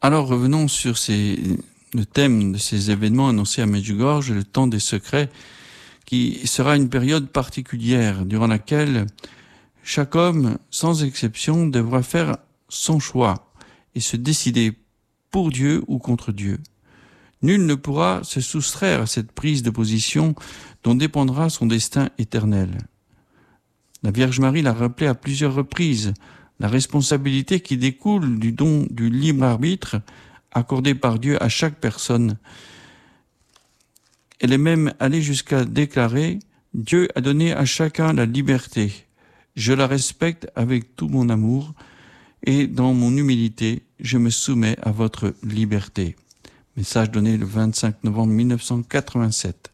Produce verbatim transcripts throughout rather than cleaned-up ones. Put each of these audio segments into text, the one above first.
Alors revenons sur ces, le thème de ces événements annoncés à Medjugorje, le temps des secrets, qui sera une période particulière durant laquelle chaque homme, sans exception, devra faire son choix et se décider pour Dieu ou contre Dieu. Nul ne pourra se soustraire à cette prise de position dont dépendra son destin éternel. La Vierge Marie l'a rappelé à plusieurs reprises, la responsabilité qui découle du don du libre arbitre accordé par Dieu à chaque personne. Elle est même allée jusqu'à déclarer « Dieu a donné à chacun la liberté. Je la respecte avec tout mon amour et dans mon humilité, je me soumets à votre liberté. » Message donné le vingt-cinq novembre mille neuf cent quatre-vingt-sept.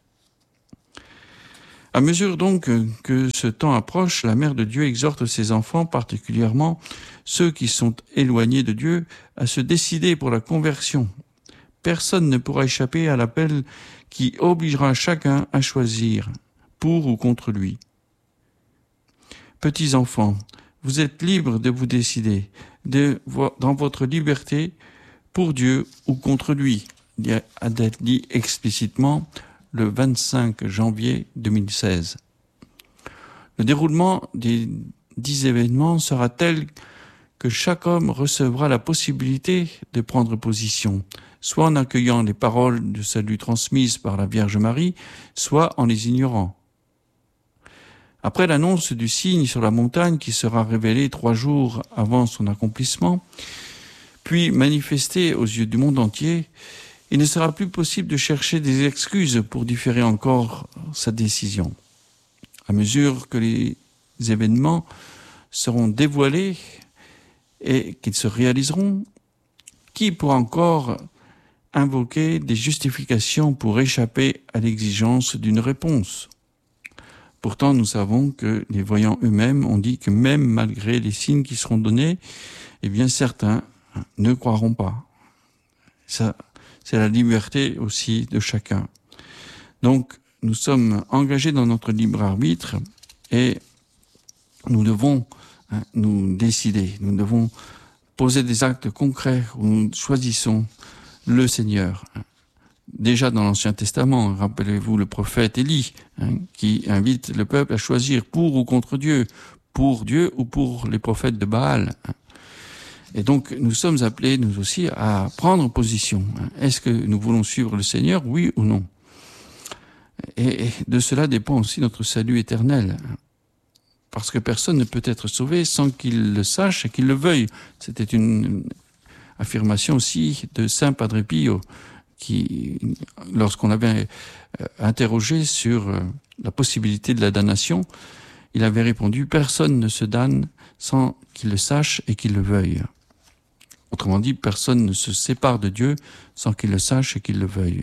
À mesure donc que ce temps approche, la Mère de Dieu exhorte ses enfants, particulièrement ceux qui sont éloignés de Dieu, à se décider pour la conversion. Personne ne pourra échapper à l'appel qui obligera chacun à choisir, pour ou contre lui. Petits enfants, vous êtes libres de vous décider, de, dans votre liberté, pour Dieu ou contre lui, a d'être dit explicitement le vingt-cinq janvier deux mille seize. Le déroulement des dix événements sera tel que chaque homme recevra la possibilité de prendre position, soit en accueillant les paroles de salut transmises par la Vierge Marie, soit en les ignorant. Après l'annonce du signe sur la montagne qui sera révélé trois jours avant son accomplissement, puis manifesté aux yeux du monde entier, il ne sera plus possible de chercher des excuses pour différer encore sa décision. À mesure que les événements seront dévoilés et qu'ils se réaliseront, qui pourra encore invoquer des justifications pour échapper à l'exigence d'une réponse? Pourtant, nous savons que les voyants eux-mêmes ont dit que même malgré les signes qui seront donnés, eh bien certains ne croiront pas. Ça, c'est la liberté aussi de chacun. Donc, nous sommes engagés dans notre libre arbitre et nous devons hein, nous décider. Nous devons poser des actes concrets où nous choisissons le Seigneur. Déjà dans l'Ancien Testament, rappelez-vous le prophète Élie, hein, qui invite le peuple à choisir pour ou contre Dieu, pour Dieu ou pour les prophètes de Baal. Et donc, nous sommes appelés, nous aussi, à prendre position. Est-ce que nous voulons suivre le Seigneur, oui ou non? Et de cela dépend aussi notre salut éternel. Parce que personne ne peut être sauvé sans qu'il le sache et qu'il le veuille. C'était une affirmation aussi de Saint Padre Pio, qui, lorsqu'on l'avait interrogé sur la possibilité de la damnation, il avait répondu « Personne ne se damne sans qu'il le sache et qu'il le veuille ». Autrement dit, personne ne se sépare de Dieu sans qu'il le sache et qu'il le veuille.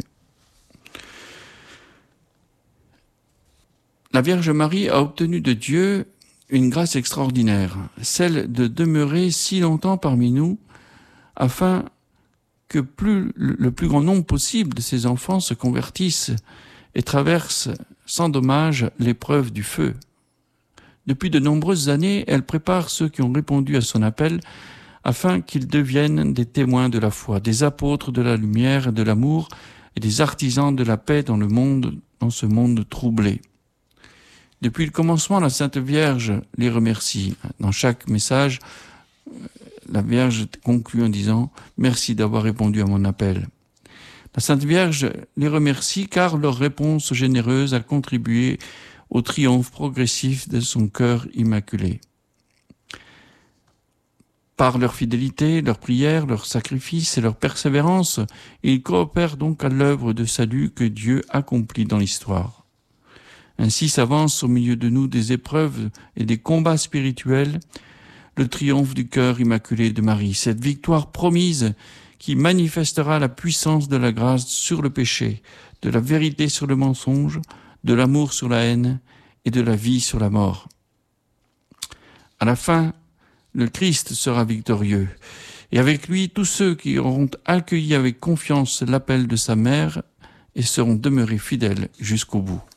La Vierge Marie a obtenu de Dieu une grâce extraordinaire, celle de demeurer si longtemps parmi nous, afin que plus, le plus grand nombre possible de ses enfants se convertissent et traversent sans dommage l'épreuve du feu. Depuis de nombreuses années, elle prépare ceux qui ont répondu à son appel afin qu'ils deviennent des témoins de la foi, des apôtres de la lumière et de l'amour et des artisans de la paix dans le monde, dans ce monde troublé. Depuis le commencement, la Sainte Vierge les remercie. Dans chaque message, la Vierge conclut en disant « Merci d'avoir répondu à mon appel ». La Sainte Vierge les remercie car leur réponse généreuse a contribué au triomphe progressif de son cœur immaculé. Par leur fidélité, leur prière, leur sacrifice et leur persévérance, ils coopèrent donc à l'œuvre de salut que Dieu accomplit dans l'histoire. Ainsi s'avance au milieu de nous des épreuves et des combats spirituels, le triomphe du cœur immaculé de Marie, cette victoire promise qui manifestera la puissance de la grâce sur le péché, de la vérité sur le mensonge, de l'amour sur la haine et de la vie sur la mort. À la fin, le Christ sera victorieux, et avec lui tous ceux qui auront accueilli avec confiance l'appel de sa mère et seront demeurés fidèles jusqu'au bout.